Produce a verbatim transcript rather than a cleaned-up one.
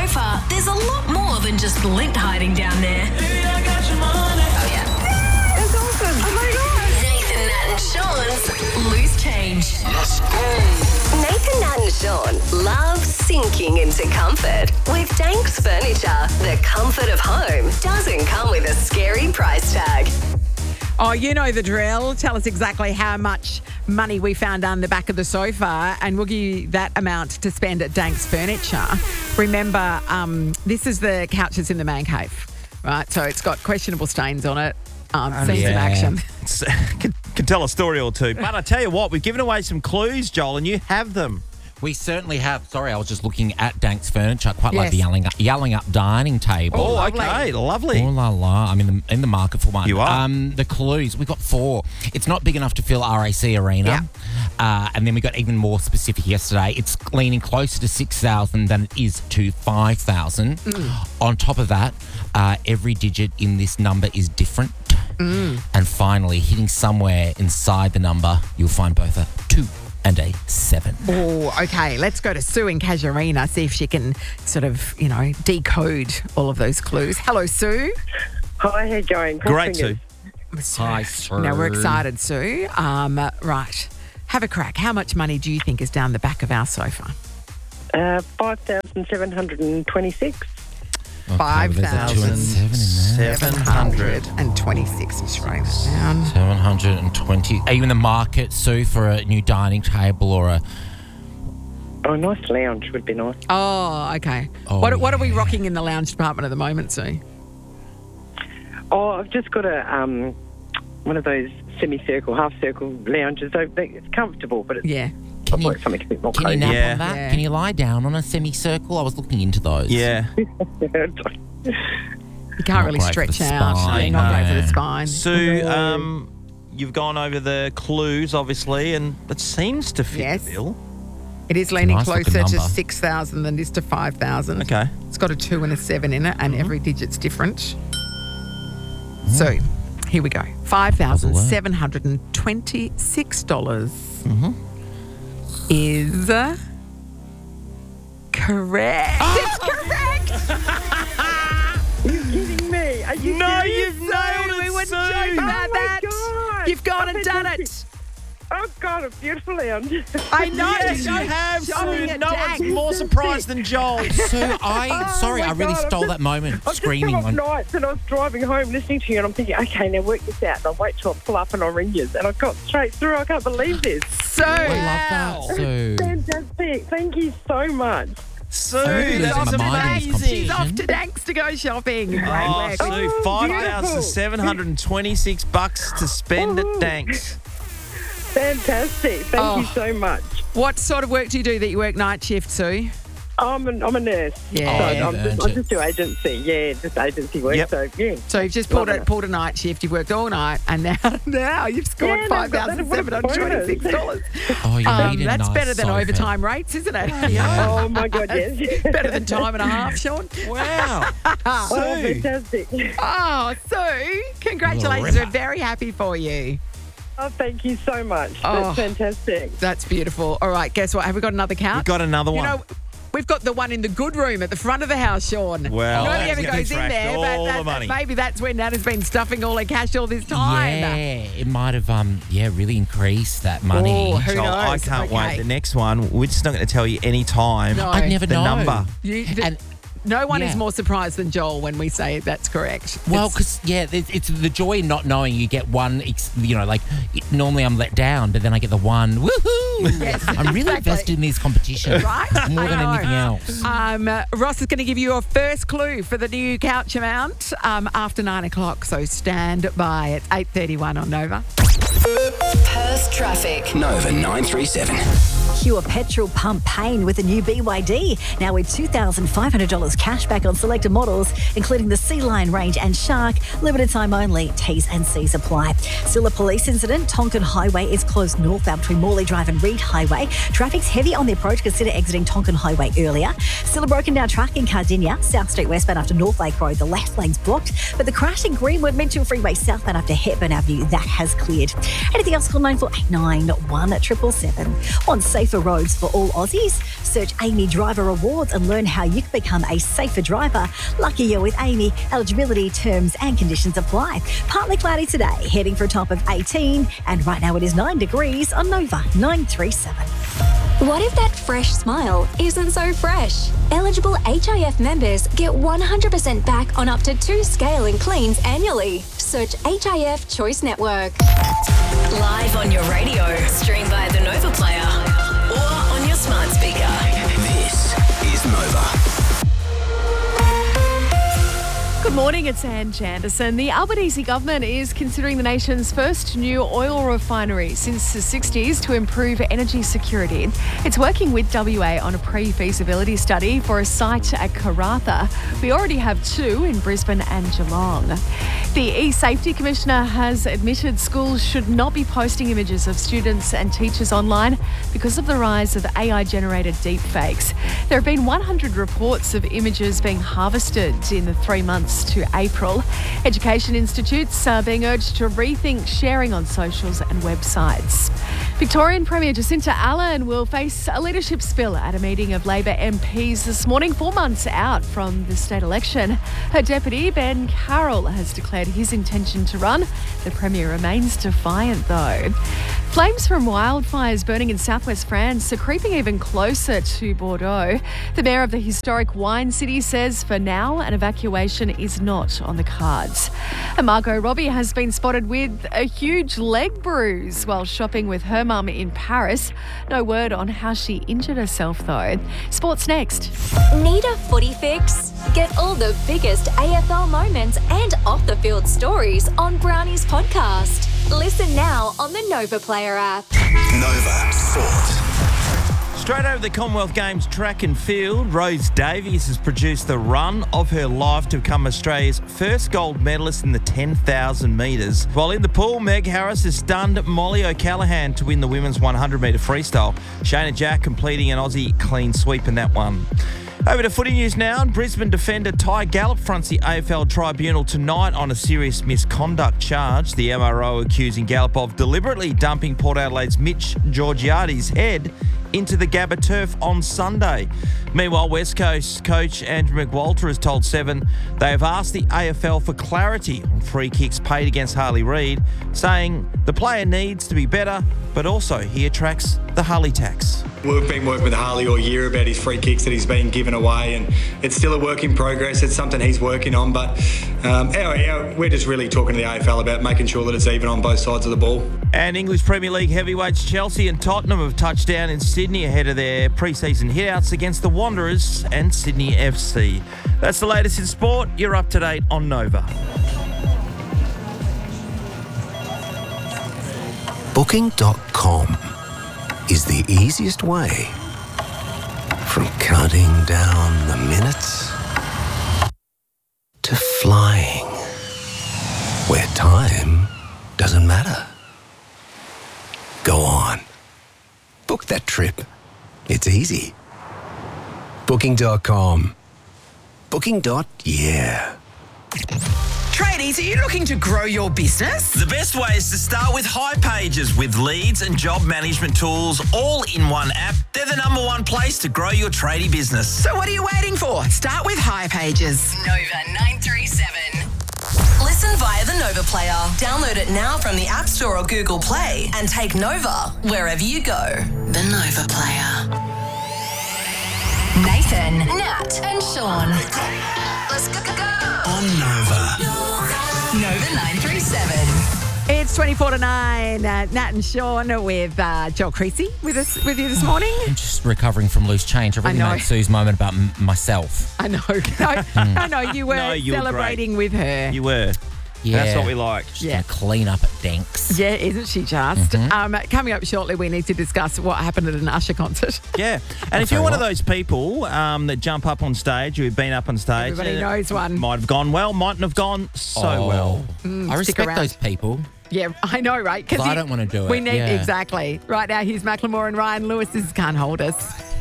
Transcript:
sofa, there's a lot more than just lint hiding down there. Baby, I got your money. Oh, yeah. That's awesome. Oh, my God. Nathan, Nat and Sean's Loose Change. Let's go. Nathan, Nat and Sean love sinking into comfort. With Danks Furniture, the comfort of home doesn't come with a scary price tag. Oh, you know the drill. Tell us exactly how much money we found on the back of the sofa and we'll give you that amount to spend at Danks Furniture. Remember, um, this is the couches in the man cave, right? So it's got questionable stains on it. Um, seen some action. It's, can, can tell a story or two. But I tell you what, we've given away some clues, Joel, and you have them. We certainly have. Sorry, I was just looking at Danks Furniture. Quite Yes. like the yelling up, yelling up dining table. Oh, lovely. okay. Lovely. Oh la la! I'm in the in the market for one. You are? Um, the clues we've got four. It's not big enough to fill R A C Arena. Yeah. Uh, and then we got even more specific yesterday. It's leaning closer to six thousand than it is to five thousand. Mm. On top of that, uh, every digit in this number is different. Mm. And finally, hitting somewhere inside the number, you'll find both a two and a seven. Oh, okay. Let's go to Sue in Casuarina, see if she can sort of, you know, decode all of those clues. Hello, Sue. Hi, how you going? Cross Great, fingers. Sue. Hi, sir. Now, we're excited, Sue. Um, right. Have a crack. How much money do you think is down the back of our sofa? Uh, five thousand seven hundred twenty-six. Okay, five well, there's a two and a seven in there. Seven hundred. twenty-six is writing it down. seven hundred twenty. Are you in the market, Sue, for a new dining table or a... Oh, a nice lounge would be nice. Oh, okay. Oh, what, what are we yeah. rocking in the lounge department at the moment, Sue? Oh, I've just got a um, one of those semicircle, half circle lounges. So they- it's comfortable, but it's Yeah. Can I'd you, like something a bit more can you cozy. nap Yeah. on that? Yeah. Can you lie down on a semicircle? I was looking into those. Yeah. You can't Not really great for stretch the out. spine, Yeah, not great for no. the spine. Sue, um, you've gone over the clues, obviously, and it seems to fit Yes. the bill. It is leaning nice looking closer to number. six thousand than it is to five thousand. Okay. It's got a two and a seven in it, and every digit's different. So, here we go. five thousand seven hundred twenty-six dollars is uh, correct. It's correct. Are you kidding me? Are you No, serious? you've nailed it, We wouldn't Sue. joke about Oh, my that. God. You've gone Oh, and done fantastic. it. Oh, God, a beautiful lounge. I know. Yes, you Showing- have, showing Sue. it No Danks. one's more surprised than Joel. Sue, I... Oh, sorry, my I really God, I've stole just- that moment I've screaming. just come on- off nights and I was driving home listening to you and I'm thinking, okay, now work this out. And I'll wait till I pull up and I'll ring you. And I got straight through. I can't believe this. So, I love that, Sue. Fantastic. Thank you so much. Sue, losing that was my mind in this amazing. she's off to Danks to go shopping. Great Oh, work. Sue, Oh, five thousand seven hundred twenty-six bucks to spend at Ooh. Danks. Fantastic. Thank Oh. you so much. What sort of work do you do that you work night shift, Sue? I'm, an, I'm a nurse. Yeah. So Oh, I'm, you've just, earned I it. just do agency. Yeah, just agency work. Yep. So, yeah. So you've just pulled Love a, it. pulled a night shift. You've worked all night, and now now you've scored Yeah, no, five I've got thousand that. seven What a hundred twenty-six dollars. Oh, you Um, need a that's nice better than sofa. overtime rates, isn't it? Oh, my God, yes. Better than time and a half, Sean. Wow. Oh, Sue. fantastic. Oh, Sue, congratulations. We're very happy for you. Oh, thank you so much. Oh. That's fantastic. That's beautiful. All right, guess what? Have we got another couch? We've got another You one. know, we've got the one in the good room at the front of the house, Sean. Well, Nobody that's ever gonna goes in attract there, all but the that, money. maybe that's where Nat has been stuffing all her cash all this time. Yeah, it might have, um, yeah, really increased that money. Oh, who Joel, I knows? can't Okay. wait. The next one, we're just not going to tell you any time. No. I'd never The know. number. You, th- And no one yeah. is more surprised than Joel when we say that's correct. well, It's- because yeah, it's, it's the joy in not knowing. You get one, ex- you know, like it- normally I'm let down, but then I get the one. Woohoo! Yes, I'm really exactly. invested in this competition, Right? More I than know. anything else. Um, uh, Ross is going to give you your first clue for the new couch amount um, after nine o'clock. So stand by at eight thirty-one on Nova. Perth traffic. Nova nine three seven. Cure petrol pump pain with a new B Y D. Now with two thousand five hundred dollars cash back on selected models, including the Sea Lion Range and Shark. Limited time only. T's and C's apply. Still a police incident. Tonkin Highway is closed northbound between Morley Drive and Reed Highway. Traffic's heavy on the approach. Consider exiting Tonkin Highway earlier. Still a broken down track in Cardinia. South Street westbound after North Lake Road. The left lane's blocked. But the crash in Greenwood Mitchell Freeway southbound after Hepburn Avenue, that has cleared. Anything else, call nine four eight nine, one seven seven seven. On safer roads for all Aussies, search Amy Driver Awards and learn how you can become a safer driver. Lucky you're with Amy. Eligibility, terms and conditions apply. Partly cloudy today, heading for a top of eighteen. And right now it is nine degrees on Nova nine three seven. What if that fresh smile isn't so fresh? Eligible H I F members get one hundred percent back on up to two scale and cleans annually. Search H I F Choice Network. Live on your radio, stream via the Nova Player, or on your smart speaker. This is Nova. Good morning, it's Anne Janderson. The Albanese government is considering the nation's first new oil refinery since the sixties to improve energy security. It's working with W A on a pre-feasibility study for a site at Karratha. We already have two in Brisbane and Geelong. The E-Safety Commissioner has admitted schools should not be posting images of students and teachers online because of the rise of A I-generated deepfakes. There have been one hundred reports of images being harvested in the three months to April. Education institutes are being urged to rethink sharing on socials and websites. Victorian Premier Jacinta Allen will face a leadership spill at a meeting of Labor M Ps this morning, four months out from the state election. Her deputy, Ben Carroll, has declared his intention to run. The Premier remains defiant, though. Flames from wildfires burning in southwest France are creeping even closer to Bordeaux. The mayor of the historic wine city says for now an evacuation is not on the cards. And Margot Robbie has been spotted with a huge leg bruise while shopping with her mum in Paris. No word on how she injured herself though. Sports next. Need a footy fix? Get all the biggest A F L moments and off-the-field stories on Brownie's podcast. Listen now on the Nova Player app. Nova Sport. Straight over the Commonwealth Games track and field, Rose Davies has produced the run of her life to become Australia's first gold medalist in the ten thousand metres. While in the pool, Meg Harris has stunned Molly O'Callaghan to win the women's one hundred metre freestyle. Shayna Jack completing an Aussie clean sweep in that one. Over to footy news now. Brisbane defender Ty Gallop fronts the A F L tribunal tonight on a serious misconduct charge. The M R O accusing Gallop of deliberately dumping Port Adelaide's Mitch Georgiades' head into the Gabba turf on Sunday. Meanwhile, West Coast coach Andrew McWalter has told Seven they have asked the A F L for clarity on free kicks paid against Harley Reid, saying the player needs to be better, but also he attracts the Harley tax. We've been working with Harley all year about his free kicks that he's been given away, and it's still a work in progress. It's something he's working on, but um, our, our, we're just really talking to the A F L about making sure that it's even on both sides of the ball. And English Premier League heavyweights Chelsea and Tottenham have touched down in Sydney ahead of their pre-season hitouts against the Wanderers and Sydney F C. That's the latest in sport. You're up to date on Nova. Booking dot com is the easiest way from counting down the minutes to flying where time doesn't matter. Go on. Book that trip. It's easy. Booking dot com. Booking. Yeah. Tradies, are you looking to grow your business? The best way is to start with Hipages. With leads and job management tools all in one app, they're the number one place to grow your tradie business. So what are you waiting for? Start with Hipages. Nova nine three seven. Listen via the Nova Player. Download it now from the App Store or Google Play and take Nova wherever you go. The Nova Player. Nathan, Nat and Sean. Let's go, go, go. On Nova. Nova nine three seven. It's twenty-four to nine. Uh, Nat and Sean with uh, Joel Creasy with us with you this morning. I'm just recovering from loose change. I really I know. made Sue's moment about m- myself. I know. No, I know you were No, you were celebrating great. with her. You were. Yeah. That's what we like. Just Yeah. gonna clean up at Danks. Yeah, isn't she just? Mhm. Um, coming up shortly, we need to discuss what happened at an Usher concert. Yeah. And if sorry, you're one what? of those people um, that jump up on stage, who've been up on stage. Everybody uh, knows one. Might have gone well, mightn't have gone so Oh. well. Mm, I stick respect around. those people. Yeah, I know, right? 'Cause I you- don't wanna do We it, need yeah. exactly right now. Here's Macklemore and Ryan Lewis. This is Can't Hold Us.